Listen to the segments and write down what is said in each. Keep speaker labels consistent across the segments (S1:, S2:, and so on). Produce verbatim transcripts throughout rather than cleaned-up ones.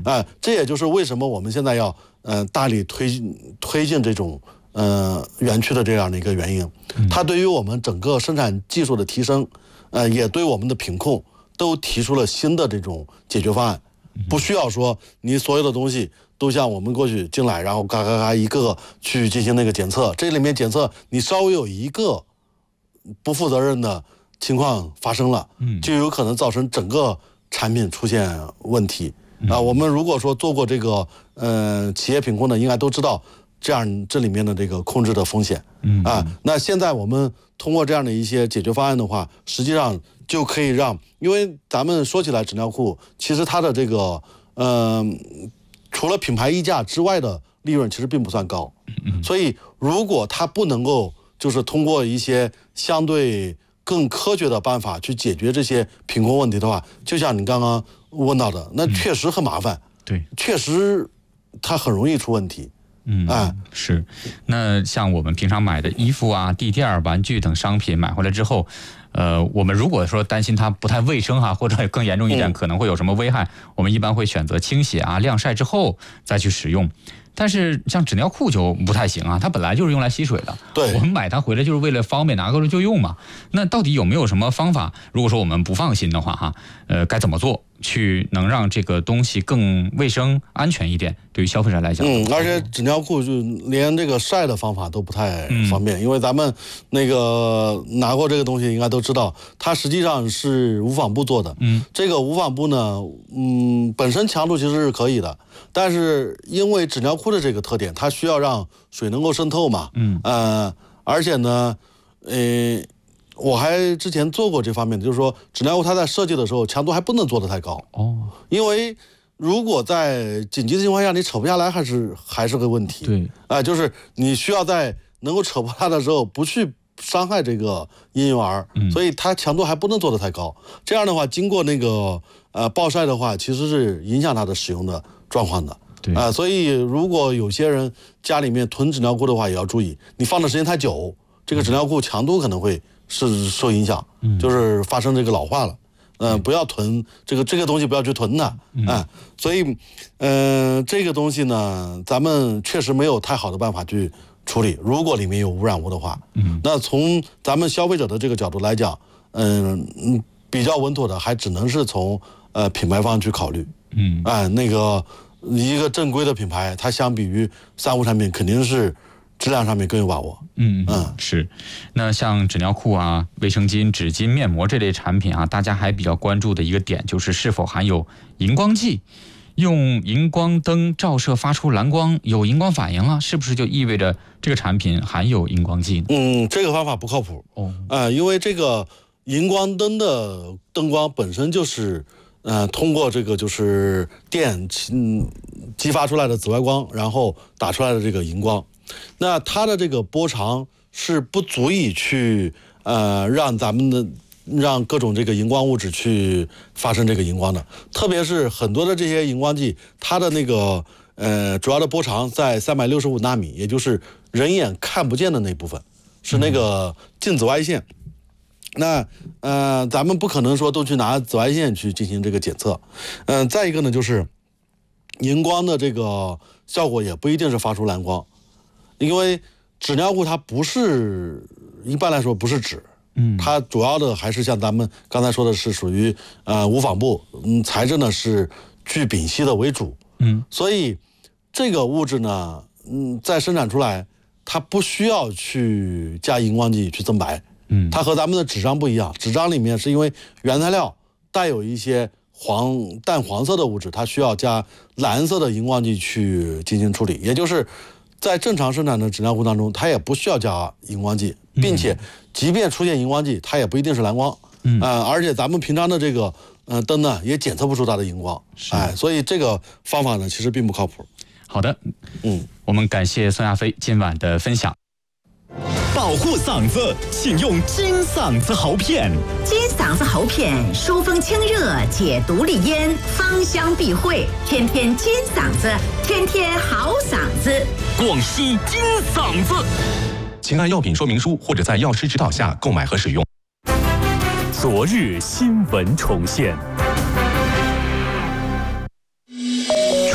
S1: 啊、这也就是为什么我们现在要呃大力推推进这种呃园区的这样的一个原因。它对于我们整个生产技术的提升，呃，也对我们的品控都提出了新的这种解决方案，不需要说你所有的东西都像我们过去进来，然后嘎嘎嘎一个个去进行那个检测，这里面检测你稍微有一个不负责任的情况发生了，就有可能造成整个产品出现问题啊。我们如果说做过这个呃企业品控的，应该都知道这样这里面的这个控制的风险啊。那现在我们通过这样的一些解决方案的话，实际上就可以让，因为咱们说起来纸尿裤，其实它的这个呃除了品牌溢价之外的利润其实并不算高，所以如果它不能够就是通过一些相对更科学的办法去解决这些品控问题的话，就像你刚刚问到的，那确实很麻烦，嗯、
S2: 对，
S1: 确实它很容易出问题。
S2: 嗯，哎，是。那像我们平常买的衣服啊、地垫、玩具等商品买回来之后，呃，我们如果说担心它不太卫生哈，或者更严重一点，可能会有什么危害，嗯、我们一般会选择清洗啊、晾晒之后再去使用。但是像纸尿裤就不太行啊，它本来就是用来吸水的。
S1: 对，
S2: 我们买它回来就是为了方便拿过来就用嘛。那到底有没有什么方法？如果说我们不放心的话，哈，呃，该怎么做去能让这个东西更卫生、安全一点？对于消费者来讲，
S1: 嗯，而且纸尿裤就连这个晒的方法都不太方便，嗯、因为咱们那个拿过这个东西，应该都知道，它实际上是无纺布做的。嗯，这个无纺布呢，嗯，本身强度其实是可以的，但是因为纸尿裤的这个特点，它需要让水能够渗透嘛。嗯，呃，而且呢，呃。我还之前做过这方面的，就是说纸尿裤它在设计的时候强度还不能做得太高哦，因为如果在紧急的情况下你扯不下来，还是还是个问题。
S2: 对，
S1: 啊、呃，就是你需要在能够扯不下的时候不去伤害这个婴幼儿，嗯、所以它强度还不能做得太高。这样的话，经过那个呃暴晒的话，其实是影响它的使用的状况的。
S2: 对
S1: 啊、呃，所以如果有些人家里面囤纸尿裤的话，也要注意，你放的时间太久，这个纸尿裤强度可能会是受影响，就是发生这个老化了，嗯、呃，不要囤这个这个东西，不要去囤它，啊，所以，嗯、呃，这个东西呢，咱们确实没有太好的办法去处理。如果里面有污染物的话，嗯，那从咱们消费者的这个角度来讲，嗯嗯，比较稳妥的还只能是从呃品牌方去考虑，嗯，哎、呃，那个一个正规的品牌，它相比于三无产品肯定是质量上面更有把握。
S2: 嗯嗯，是。那像纸尿裤啊、卫生巾、纸巾、面膜这类产品啊，大家还比较关注的一个点就是是否含有荧光剂。用荧光灯照射发出蓝光，有荧光反应了，是不是就意味着这个产品含有荧光剂呢？
S1: 嗯，这个方法不靠谱哦。啊、呃，因为这个荧光灯的灯光本身就是，呃，通过这个就是电嗯激发出来的紫外光，然后打出来的这个荧光，那它的这个波长是不足以去呃让咱们的。让各种这个荧光物质去发生这个荧光的，特别是很多的这些荧光剂，它的那个呃主要的波长在三百六十五纳米，也就是人眼看不见的那部分，是那个近紫外线。那呃咱们不可能说都去拿紫外线去进行这个检测，嗯、呃，再一个呢就是荧光的这个效果也不一定是发出蓝光，因为纸尿裤它不是一般来说不是纸。嗯，它主要的还是像咱们刚才说的是属于呃无纺布，嗯，材质呢是聚丙烯的为主，嗯，所以这个物质呢，嗯，在生产出来，它不需要去加荧光剂去增白，嗯，它和咱们的纸张不一样，纸张里面是因为原材料带有一些黄淡黄色的物质，它需要加蓝色的荧光剂去进行处理，也就是在正常生产的纸尿裤当中，它也不需要加荧光剂。并且，即便出现荧光剂，它也不一定是蓝光，嗯，呃，而且咱们平常的这个呃灯呢，也检测不出它的荧光，哎，所以这个方法呢，其实并不靠谱。
S2: 好的，嗯，我们感谢孙亚飞今晚的分享。
S3: 保护嗓子，请用金嗓子喉片。
S4: 金嗓子喉片疏风清热，解毒利咽，芳香避秽，天天金嗓子，天天好嗓子。
S3: 广西金嗓子。请按药品说明书或者在药师指导下购买和使用。昨日新闻重现。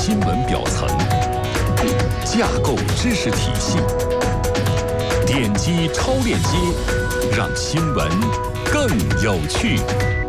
S3: 新闻表层，架构知识体系，点击超链接，让新闻更有趣。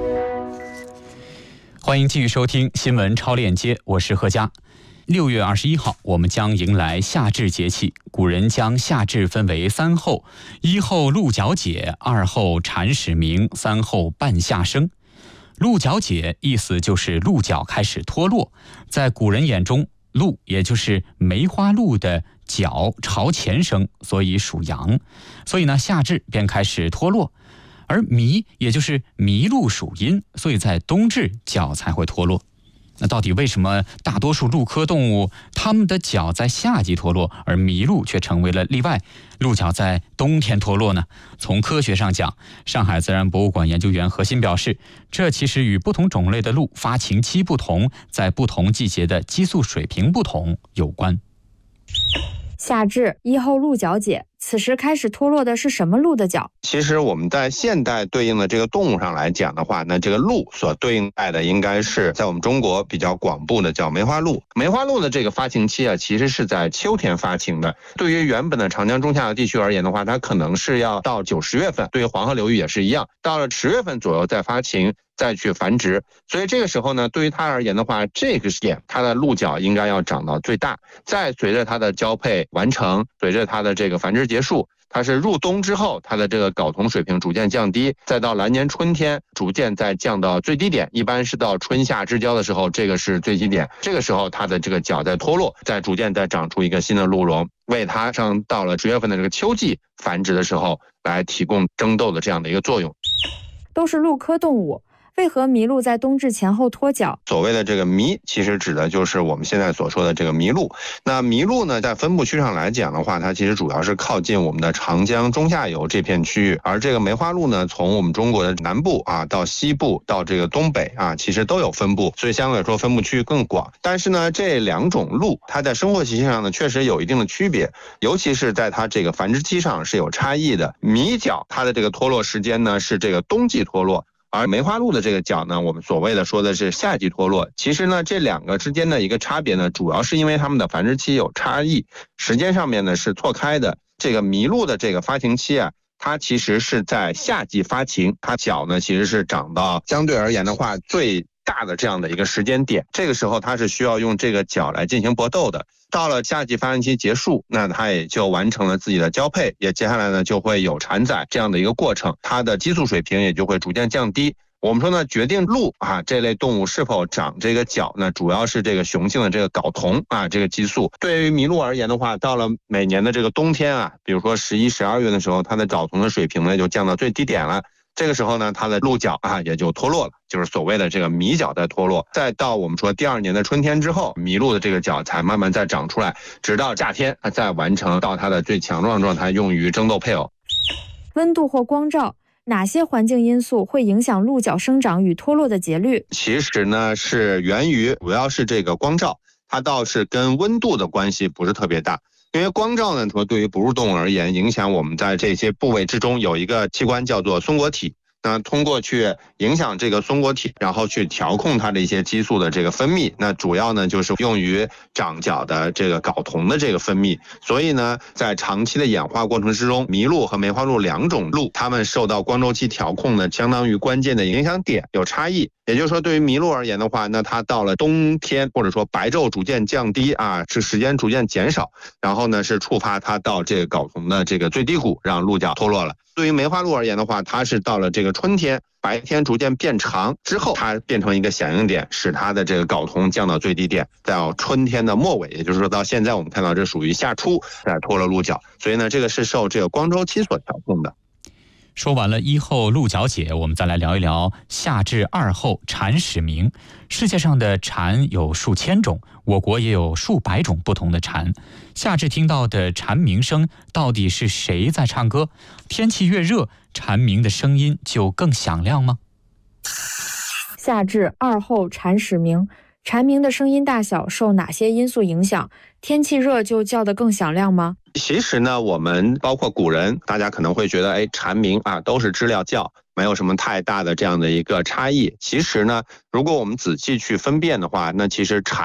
S2: 欢迎继续收听新闻超链接，我是贺佳。六月二十一号，我们将迎来夏至节气。古人将夏至分为三候：一候鹿角解，二候蝉始鸣，三候半夏生。鹿角解意思就是鹿角开始脱落，在古人眼中，鹿也就是梅花鹿的角朝前生，所以属阳，所以呢夏至便开始脱落。而麋也就是麋鹿属阴，所以在冬至角才会脱落。那到底为什么大多数鹿科动物它们的角在夏季脱落，而麋鹿却成为了例外，鹿角在冬天脱落呢？从科学上讲，上海自然博物馆研究员何鑫表示，这其实与不同种类的鹿发情期不同，在不同季节的激素水平不同有关。
S5: 夏至，一候鹿角解，此时开始脱落的是什么鹿的角？
S6: 其实我们在现代对应的这个动物上来讲的话，那这个鹿所对应代的应该是在我们中国比较广布的叫梅花鹿。梅花鹿的这个发情期啊，其实是在秋天发情的。对于原本的长江中下游地区而言的话，它可能是要到九十月份，对于黄河流域也是一样，到了十月份左右再发情，再去繁殖。所以这个时候呢，对于它而言的话，这个点它的鹿角应该要长到最大。再随着它的交配完成，随着它的这个繁殖结束，它是入冬之后，它的这个睾酮水平逐渐降低，再到来年春天逐渐再降到最低点，一般是到春夏之交的时候，这个是最低点。这个时候它的这个角在脱落，再逐渐再长出一个新的鹿茸，为它上到了十月份的这个秋季繁殖的时候来提供争斗的这样的一个作用。
S5: 都是鹿科动物，为何麋鹿在冬至前后脱角？
S6: 所谓的这个麋，其实指的就是我们现在所说的这个麋鹿。那麋鹿呢，在分布区上来讲的话，它其实主要是靠近我们的长江中下游这片区域，而这个梅花鹿呢，从我们中国的南部啊到西部到这个东北啊，其实都有分布，所以相对来说分布区域更广。但是呢，这两种鹿它在生活习性上呢，确实有一定的区别，尤其是在它这个繁殖期上是有差异的。麋角它的这个脱落时间呢是这个冬季脱落。而梅花鹿的这个角呢，我们所谓的说的是夏季脱落。其实呢，这两个之间的一个差别呢，主要是因为它们的繁殖期有差异，时间上面呢是错开的。这个麋鹿的这个发情期啊，它其实是在夏季发情，它角呢其实是长到相对而言的话最大的这样的一个时间点，这个时候它是需要用这个角来进行搏斗的。到了夏季发情期结束，那它也就完成了自己的交配，也接下来呢就会有产崽这样的一个过程，它的激素水平也就会逐渐降低。我们说呢，决定鹿啊这类动物是否长这个角呢，主要是这个雄性的这个睾酮啊这个激素。对于麋鹿而言的话，到了每年的这个冬天啊，比如说十一、十二月的时候，它的睾酮的水平呢就降到最低点了。这个时候呢，它的鹿角啊也就脱落了，就是所谓的这个麋角在脱落。再到我们说第二年的春天之后，麋鹿的这个角才慢慢再长出来，直到夏天再完成到它的最强壮状态，用于争斗配偶。
S5: 温度或光照，哪些环境因素会影响鹿角生长与脱落的节律？
S6: 其实呢，是源于主要是这个光照，它倒是跟温度的关系不是特别大。因为光照呢，对于哺乳动物而言，影响我们在这些部位之中有一个器官叫做松果体。那通过去影响这个松果体，然后去调控它的一些激素的这个分泌，那主要呢就是用于长角的这个睾酮的这个分泌。所以呢，在长期的演化过程之中，麋鹿和梅花鹿两种鹿，它们受到光周期调控的相当于关键的影响点有差异。也就是说，对于麋鹿而言的话，那它到了冬天或者说白昼逐渐降低啊，是时间逐渐减少，然后呢是触发它到这个睾酮的这个最低谷，让鹿角脱落了。对于梅花鹿而言的话，它是到了这个春天，白天逐渐变长之后，它变成一个响应点，使它的这个睾酮降到最低点，到春天的末尾，也就是说到现在我们看到这属于夏初再脱了鹿角，所以呢，这个是受这个光周期所调控的。
S2: 说完了一候鹿角解，我们再来聊一聊夏至二候蝉始鸣。世界上的蝉有数千种，我国也有数百种不同的蝉。夏至听到的蝉鸣声，到底是谁在唱歌？天气越热，蝉鸣的声音就更响亮吗？
S5: 夏至二候蝉始鸣，蝉鸣的声音大小受哪些因素影响？天气热就叫得更响亮吗？
S6: 其实呢，我们包括古人，大家可能会觉得，哎，蝉鸣啊都是知了叫，没有什么太大的这样的一个差异。其实呢，如果我们仔细去分辨的话，那其实蝉